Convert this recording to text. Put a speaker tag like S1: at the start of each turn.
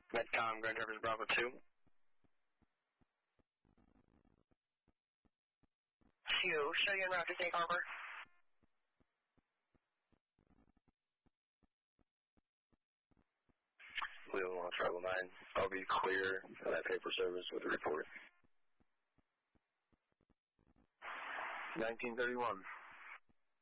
S1: Medcom, Grand Rapids Bravo 2.
S2: Q, show you en route to Safe Harbor.
S1: Wheel 1, Travel 9. I'll be clear for that paper service with the report.
S3: 1931.